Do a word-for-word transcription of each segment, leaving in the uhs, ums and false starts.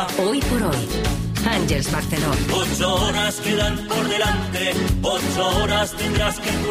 Hoy por hoy, Ángeles Barceló. Ocho horas quedan por delante, ocho horas tendrás que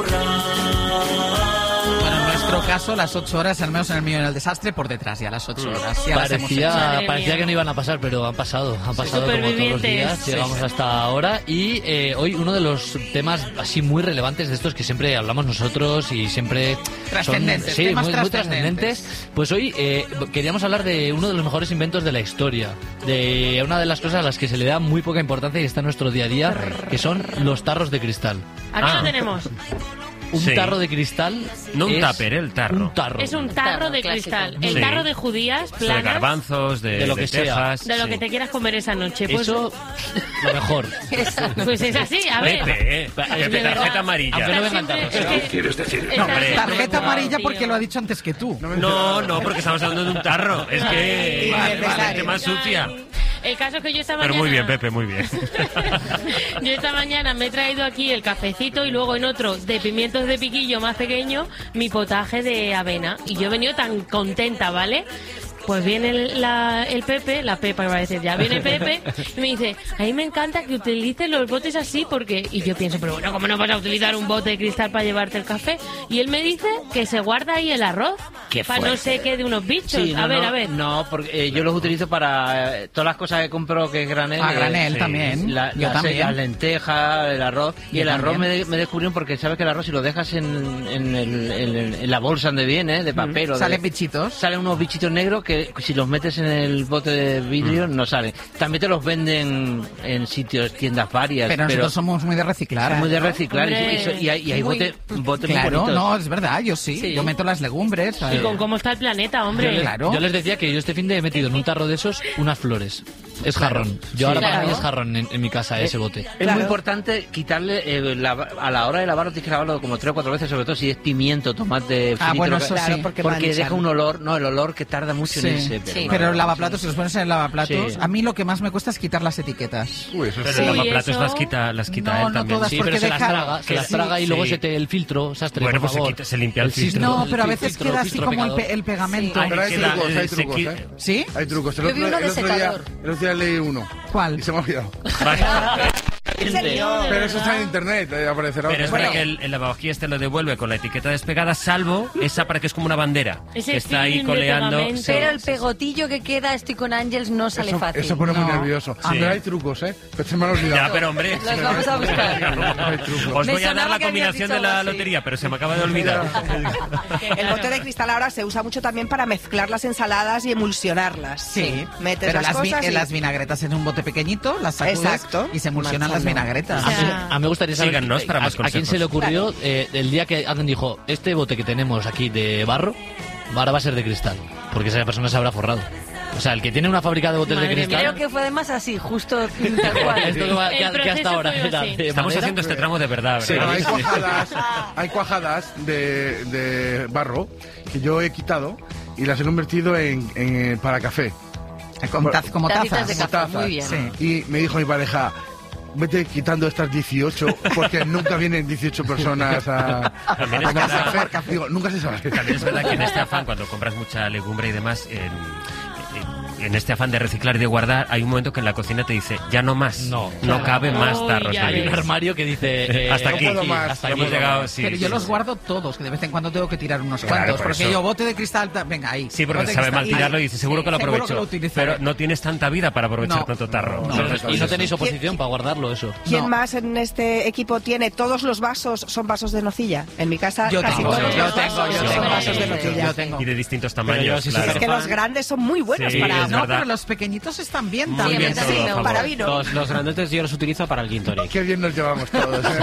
currar. Bueno, en nuestro caso, las ocho horas, al menos en el mío en el desastre, por detrás ya las ocho horas. Ya parecía parecía que no iban a pasar, pero han pasado. Han pasado como todos los días. Sí, llegamos sí. hasta ahora. Y eh, hoy uno de los temas así muy relevantes de estos que siempre hablamos nosotros y siempre trascendentes, son, sí, temas muy, trascendentes. muy trascendentes. Pues hoy eh, queríamos hablar de uno de los mejores inventos de la historia. De una de las cosas a las que se le da muy poca importancia y está en nuestro día a día, que son los tarros de cristal. Aquí ah. lo tenemos. Un sí. tarro de cristal. No un es tupper, el tarro. Un tarro. Es un tarro, tarro de clásico. Cristal. El sí. tarro de judías, planas. De garbanzos, de, de lo que de sea. tejas. De lo sí. que te quieras comer esa noche. Pues, eso, lo mejor. Pues es así, a ver. Pepe, eh. Pepe, tarjeta amarilla. Aunque no vengan tarros. ¿Qué quieres decir? No, hombre, tarjeta amarilla porque lo ha dicho antes que tú. No, no, porque estamos hablando de un tarro. Es que vale, vale, tema sucia. El caso es que yo esta mañana... Pero muy bien, Pepe, muy bien. Yo esta mañana me he traído aquí el cafecito y luego en otro de pimientos de piquillo más pequeño mi potaje de avena. Y yo he venido tan contenta, ¿vale? Pues viene el, la, el Pepe, la Pepa iba a decir ya, viene Pepe y me dice, a mí me encanta que utilices los botes así porque... Y yo pienso, pero bueno, ¿cómo no vas a utilizar un bote de cristal para llevarte el café? Y él me dice que se guarda ahí el arroz para no sé qué de unos bichos. Sí, no, a ver, no, a ver. No, porque eh, yo los utilizo para eh, todas las cosas que compro que es granel. A granel eh, también. La, yo las, también. Las lentejas, el arroz. Y yo el arroz también. me, de, me descubrieron porque sabes que el arroz si lo dejas en, en, el, en, el, en la bolsa donde viene, de papel. Mm. o Salen de, bichitos. Salen unos bichitos negros que si los metes en el bote de vidrio mm. no salen. También te los venden en sitios, tiendas varias. Pero, pero nosotros somos muy de reciclar. Muy de reciclar. Y, y, y hay, y hay botes bote muy Claro, bonitos. no, es verdad, yo sí. sí. Yo meto las legumbres. Y con cómo está el planeta, hombre. Yo les, claro. yo les decía que yo este fin de he metido en un tarro de esos unas flores. Es jarrón. Yo sí, ahora claro. para mí es jarrón en, en mi casa, eh, ese bote. Es claro. muy importante quitarle, eh, la, a la hora de lavarlo tienes que lavarlo como tres o cuatro veces, sobre todo si es pimiento, tomate, frito. Ah, bueno, que, eso claro, sí. Porque, porque deja un olor, no, el olor que tarda mucho sí. en irse. Pero, sí. no, pero no, el lavaplatos, si los pones en el lavaplatos, sí. a mí lo que más me cuesta es quitar las etiquetas. Uy, eso pero sí. el lavaplatos eso... las quita, las quita no, él no también. Todas sí, porque pero se deja... las traga, se las sí, traga y sí. luego se te el filtro, sastre, bueno, por pues favor. Se, quita, se limpia el, el filtro. No, pero a el veces filtro, queda así como el, pe el pegamento. Sí. Pero hay queda, trucos, hay eh, trucos, quita... ¿eh? ¿Sí? Hay trucos. El Yo vi otro, uno de el otro día, secador. el otro día leí uno. ¿Cuál? Y se me ha olvidado. Pero eso está en internet, eh, aparecerá. Pero es bueno. verdad que el, el lavavajillas te lo devuelve con la etiqueta despegada, salvo esa para que es como una bandera. Ese que está ahí coleando. Sí, pero el pegotillo que queda, estoy con Ángeles, no sale eso, fácil. Eso pone no. muy nervioso. Sí. Pero hay trucos, ¿eh? Pero se me ha olvidado. Ya, pero hombre. Los vamos a buscar. Hay trucos. Os Me voy a dar sonaba la que habías combinación dicho de la algo así. lotería, pero se me acaba de olvidar. El bote de cristal ahora se usa mucho también para mezclar las ensaladas y emulsionarlas. Sí, metes pero las, las, cosas vi y... las vinagretas en un bote pequeñito, las sacudes Exacto. y se emulsionan las vinagretas. A mí, a mí me gustaría saber Síganos para más a, a quién se le ocurrió eh, el día que alguien dijo, este bote que tenemos aquí de barro, ahora va a ser de cristal, porque esa persona se habrá forrado. O sea, el que tiene una fábrica de botes Madre de cristal... Creo que fue además así, justo tal cual. Esto que, va, que, que hasta ahora fue era así. de Estamos madera. haciendo este tramo de verdad, Sí, ¿verdad? hay cuajadas, hay cuajadas de, de barro que yo he quitado y las he convertido en, en para café. Como, taz, como Tacitas tazas. de café, Tazas. muy bien. Sí. Y me dijo mi pareja, vete quitando estas dieciocho, porque nunca vienen dieciocho personas a, También a es verdad. hacer café. Digo, nunca se sabe. También es verdad que en este afán, cuando compras mucha legumbre y demás, en, en, en este afán de reciclar y de guardar, hay un momento que en la cocina te dice, ya no más, No. no cabe más Uy, tarros. ya de Hay un leche. armario que dice... eh, Hasta no aquí, puedo más, hasta no aquí hemos puedo llegado. más. Sí, Pero sí, yo los sí. guardo todos, que de vez en cuando tengo que tirar unos Claro, cuantos. por Porque eso. yo, bote de cristal, ta- venga, ahí. Sí, porque Bote de sabe cristal, mal tirarlo ahí. y dice, seguro que lo Seguro aprovecho. que lo utilizaré. Pero no tienes tanta vida para aprovechar No. tanto tarro. No. Entonces, Y pues no eso. tenéis oposición para guardarlo, eso. ¿Quién No. más en este equipo tiene? Todos los vasos son vasos de nocilla. En mi casa Yo casi tengo, todos yo los tengo, vasos yo son tengo, vasos de yo nocilla. yo tengo. Y de distintos Pero tamaños, yo sí soy claro. Es que los grandes son muy buenos Sí, para... es No, verdad. pero los pequeñitos están bien Muy también. bien todo, Sí, a favor. para vino. Los, los grandotes yo los utilizo para el gin tonic. Qué bien nos llevamos todos, ¿eh?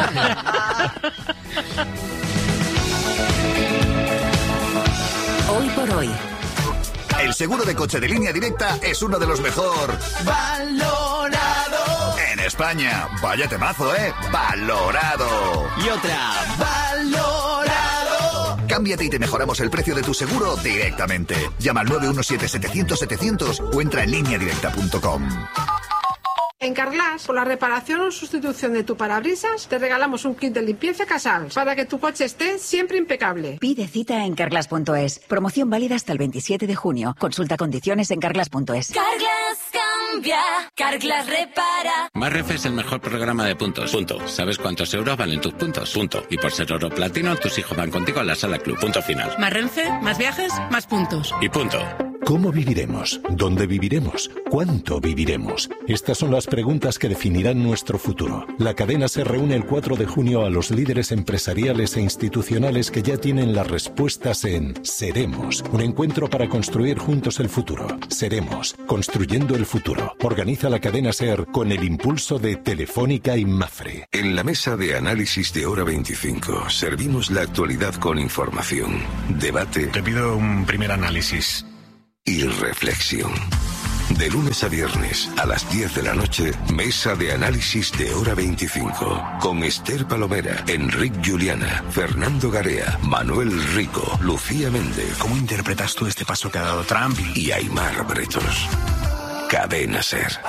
Hoy por hoy. El seguro de coche de Línea Directa es uno de los mejor valorado en España. Vaya temazo, ¿eh? Valorado. Y otra. Valorado. Cámbiate y te mejoramos el precio de tu seguro directamente. Llama al nueve uno siete, setecientos, setecientos o entra en línea directa punto com. En Carglass, por la reparación o sustitución de tu parabrisas, te regalamos un kit de limpieza Casals para que tu coche esté siempre impecable. Pide cita en carglass punto es. Promoción válida hasta el veintisiete de junio. Consulta condiciones en carglass punto es. Carglass cambia. limpia, Carglass repara. Más Renfe es el mejor programa de puntos. Punto. ¿Sabes cuántos euros valen tus puntos? Punto. Y por ser oro platino, tus hijos van contigo a la sala club. Punto final. Más Renfe, más viajes, más puntos. Y punto. ¿Cómo viviremos? ¿Dónde viviremos? ¿Cuánto viviremos? Estas son las preguntas que definirán nuestro futuro. La cadena se reúne el cuatro de junio a los líderes empresariales e institucionales que ya tienen las respuestas en Seremos, un encuentro para construir juntos el futuro. Seremos, construyendo el futuro. Organiza la cadena SER con el impulso de Telefónica y Mafre. En la mesa de análisis de Hora veinticinco servimos la actualidad con información, debate. Te pido un primer análisis. Y reflexión. De lunes a viernes a las diez de la noche, mesa de análisis de Hora veinticinco. Con Esther Palomera, Enric Juliana, Fernando Garea, Manuel Rico, Lucía Méndez. ¿Cómo interpretas tú este paso que ha dado Trump? Y Aimar Bretos. Cadena SER.